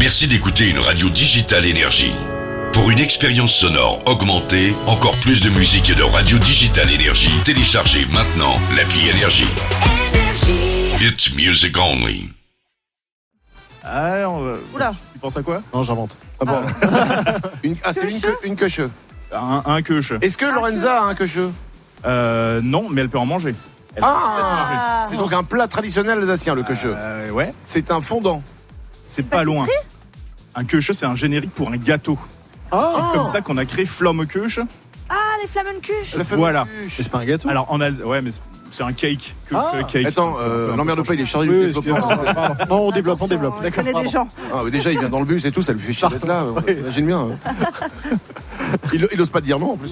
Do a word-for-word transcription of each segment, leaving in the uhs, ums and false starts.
Merci d'écouter une radio digitale Énergie. Pour une expérience sonore augmentée, encore plus de musique et de radio digitale Énergie, téléchargez maintenant l'appli Énergie. It's music only. Ah, on va... Oula. Tu penses à quoi? Non, j'invente. Ah bon. une, ah, c'est une, que- une queue. Un, un queuche. Est-ce que Lorenza a un queue? Euh, non, mais elle peut en manger. Elle Ah, peut en manger. c'est donc un plat traditionnel alsacien, le queue. Euh, ouais, C'est un fondant. c'est pas loin. Un queuche, c'est un générique pour un gâteau. Ah, C'est comme ça qu'on a créé Flamme Queuche. Ah, les Flammenkuche. La famille Voilà. queuche. mais c'est pas un gâteau. Alors en Alsace, ouais, mais c'est- c'est un cake. Queuche, Ah. cake. Attends, euh, n'emmerde pas, il est chargé Oui, du oui, développement. excuse-moi, pardon. Non, on développe, on Attention, développe. on D'accord. connaît des pardon. gens. Ah, mais déjà, il vient dans le bus et tout, ça lui fait chier d'être là. Imagine bien. Il, il ose pas te dire non, en plus.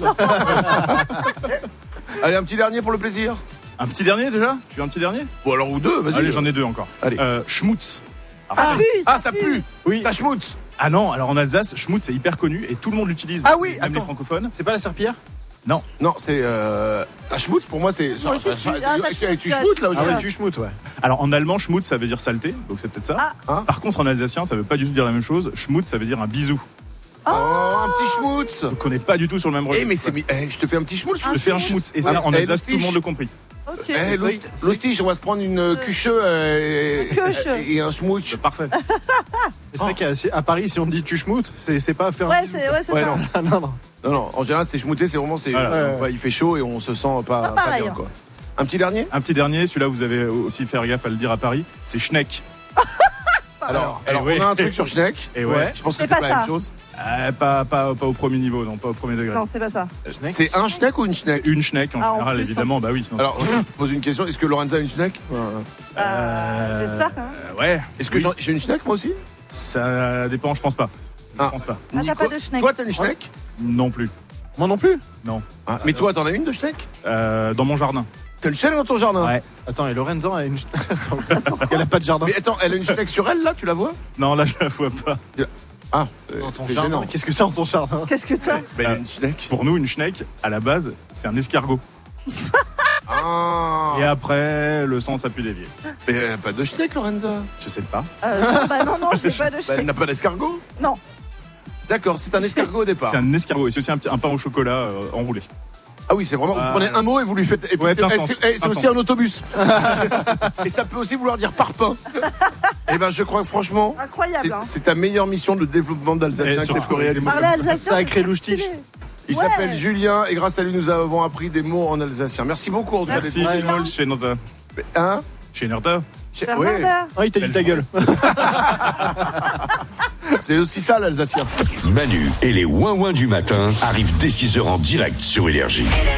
Allez, un petit dernier pour le plaisir. Un petit dernier déjà? Tu veux un petit dernier? Bon, alors, ou deux, vas-y. Allez, j'en ai deux encore. Allez. Euh, Schmutz. Ça pue, Ah, ça pue. Oui. Ça schmoutz. Ah non, alors en Alsace, Schmutz c'est hyper connu et tout le monde l'utilise. Ah oui, même les attends. francophones. C'est pas la serpillière? Non, c'est. Euh... Ah, schmoutz, pour moi, c'est. Moi aussi, tu- ah, ça, Est-ce que tu ça- schmoutz là Ah aujourd'hui? ouais, tu schmoutes, ouais. Alors en allemand, Schmutz ça veut dire saleté, donc c'est peut-être ça. Ah. Hein Par contre en alsacien, ça veut pas du tout dire la même chose. Schmutz ça veut dire un bisou. Oh, un petit schmoutz. Donc on n'est pas du tout sur le même Eh, registre. mais c'est. mi- Eh, je te fais un petit schmoutz. Je te fais un schmutz et ça Ah, en eh, Alsace tout le loustiche. monde le compris. Ok. Eh, l'hosti- l'hostige, on va se prendre une queue euh, Queuche. et, et un schmoutz. Parfait. C'est vrai qu'à à Paris, si on dit tu schmoutes, c'est c'est pas faire. un Ouais, bisou. c'est ouais, c'est Ouais, ça. non. Ah, non, non. Non, non, en général, c'est schmouté, c'est vraiment. C'est, Voilà. euh, ouais, il fait chaud et on se sent pas, Pas pas pareil, bien, hein. quoi. Un petit dernier. Un petit dernier, celui-là vous avez aussi faire gaffe à le dire à Paris, c'est Schneck. Alors, eh alors ouais. on a un truc sur Schneck. Et ouais. Je pense que C'est c'est pas pas la ça. même chose. Euh, pas, pas, pas au premier niveau, non, pas au premier degré. Non, c'est pas ça. C'est un Schneck ou une Schneck? Une Schneck en Ah, en général, plus, évidemment, bah oui. Sinon... Alors, je pose une question. Est-ce que Lorenza a une Schneck? Euh, J'espère quand même. Euh, ouais. Est-ce que Oui. j'en- j'ai une Schneck moi aussi? Ça dépend, je pense pas. Je Ah. pense pas. Ah, t'as Nico, pas de Schneck. Toi, t'as une Schneck? Non plus. Moi non plus. Non. Ah, mais toi, t'en as une de Schneck? Euh, dans mon jardin. T'as une Schneck dans ton jardin? Ouais. Attends, et Lorenza a une. Attends, elle a pas de jardin. Mais attends, elle a une Schneck sur elle là, tu la vois? Non, là je la vois pas. Ah, euh, Dans ton c'est jardin. gênant. Qu'est-ce que c'est dans ton jardin? Qu'est-ce que t'as? Bah, elle a une Schneck. Pour nous, une Schneck, à la base, c'est un escargot. Ah. Et après, le sens a pu dévier. Mais elle a pas de Schneck, Lorenza. Je sais pas. Euh, non, bah non, non, j'ai pas de Bah, elle Schneck. n'a pas d'escargot. Non. D'accord, c'est un escargot au départ. C'est un escargot et c'est aussi un, petit- un pain au chocolat euh, enroulé. Ah oui, c'est vraiment. Vous Ah. prenez un mot et vous lui faites. Et puis Ouais, c'est plein eh, sens. c'est- eh, c'est Plein aussi sens. un autobus. Et ça peut aussi vouloir dire parpaing. Et ben, je crois que franchement, Incroyable, c'est, hein. c'est ta meilleure mission de développement Et d'Alsacien que surtout, tu peux réaliser. Parler alsacien. Sacré c'est très loustiche. stylé. Il Ouais. s'appelle Julien et grâce à lui, nous avons appris des mots en alsacien. Merci beaucoup. En tout cas, Merci, d'être- Vimol, chez Norda. Hein? Chez Norda. Ouais, Fernanda. Ah, il t'a dit ta gueule. c'est aussi ça l'alsacien. Manu et les ouin-ouin du matin arrivent dès six heures en direct sur Énergie.